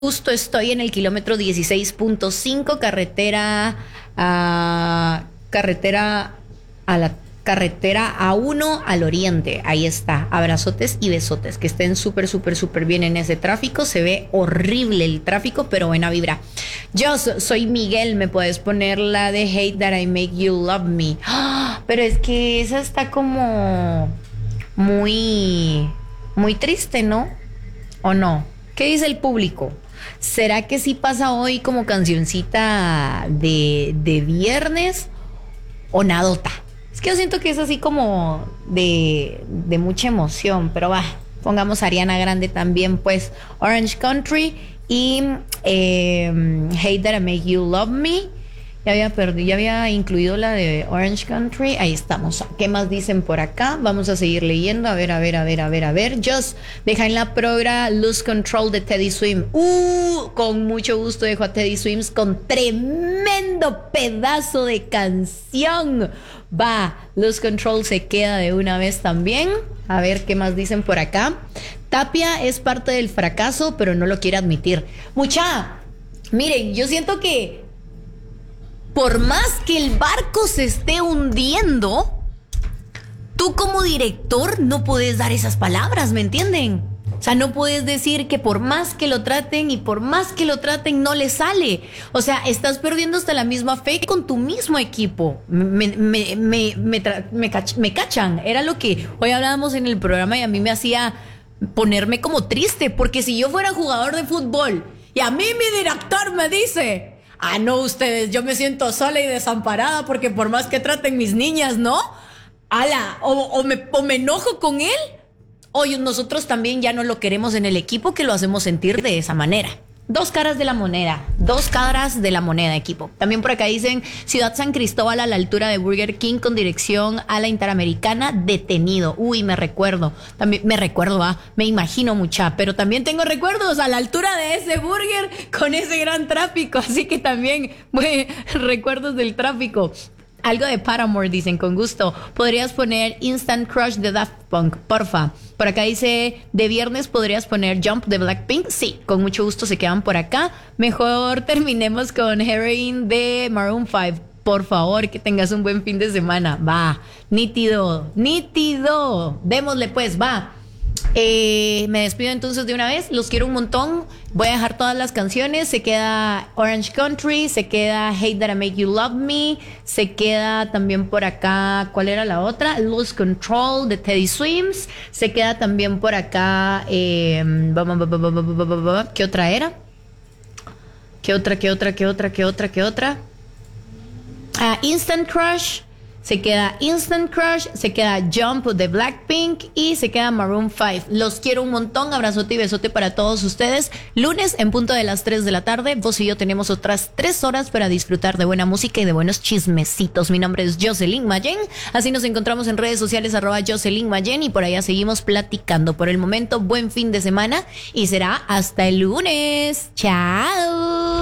Justo estoy en el kilómetro 16.5, carretera a la carretera A1 al oriente. Ahí está. Abrazotes y besotes. Que estén súper, súper, súper bien en ese tráfico. Se ve horrible el tráfico, pero buena vibra. Yo soy Miguel. Me puedes poner la de Hate That I Make You Love Me. ¡Ah! Pero es que esa está como muy, muy triste, ¿no? ¿O no? ¿Qué dice el público? ¿Será que sí pasa hoy como cancioncita de viernes o nadota? Es que yo siento que es así como de mucha emoción, pero va, pongamos a Ariana Grande también, pues Orange Country y Hate That I Make You Love Me. Ya había incluido la de Orange Country. Ahí estamos. ¿Qué más dicen por acá? Vamos a seguir leyendo. A ver. Just deja en la progra Lose Control de Teddy Swims. Con mucho gusto dejo a Teddy Swims con tremendo pedazo de canción. Va, Lose Control se queda de una vez también. A ver qué más dicen por acá. Tapia es parte del fracaso, pero no lo quiere admitir. Mucha, miren, yo siento que por más que el barco se esté hundiendo, tú como director no puedes dar esas palabras, ¿me entienden? O sea, no puedes decir que por más que lo traten y por más que lo traten no le sale. O sea, estás perdiendo hasta la misma fe con tu mismo equipo. Me cachan. Era lo que hoy hablábamos en el programa y a mí me hacía ponerme como triste, porque si yo fuera jugador de fútbol y a mí mi director me dice: ah, no, ustedes, yo me siento sola y desamparada porque por más que traten mis niñas, ¿no? Ala, o me enojo con él, o nosotros también ya no lo queremos en el equipo, que lo hacemos sentir de esa manera. Dos caras de la moneda, equipo. También por acá dicen: Ciudad San Cristóbal a la altura de Burger King con dirección a la Interamericana, detenido. Uy, me recuerdo, me imagino mucha, pero también tengo recuerdos a la altura de ese burger con ese gran tráfico, así que también, recuerdos del tráfico. Algo de Paramore, dicen, con gusto. ¿Podrías poner Instant Crush de Daft Punk, porfa? Por acá dice: de viernes podrías poner Jump de Blackpink. Sí, con mucho gusto se quedan por acá. Mejor terminemos con Heroin de Maroon 5. Por favor, que tengas un buen fin de semana. Va, nítido. Démosle pues, va. Me despido entonces de una vez. Los quiero un montón. Voy a dejar todas las canciones. Se queda Orange Country, se queda Hate That I Make You Love Me, se queda también por acá, ¿cuál era la otra? Lose Control de Teddy Swims. Se queda también por acá ¿qué otra era? ¿Qué otra? Instant Crush. Se queda Instant Crush, se queda Jump de Blackpink y se queda Maroon 5. Los quiero un montón, abrazote y besote para todos ustedes. Lunes en punto de las 3 de la tarde, vos y yo tenemos otras 3 horas para disfrutar de buena música y de buenos chismecitos. Mi nombre es Jocelyn Mayen, así nos encontramos en redes sociales @Jocelyn Mayen y por allá seguimos platicando. Por el momento, buen fin de semana y será hasta el lunes. Chao.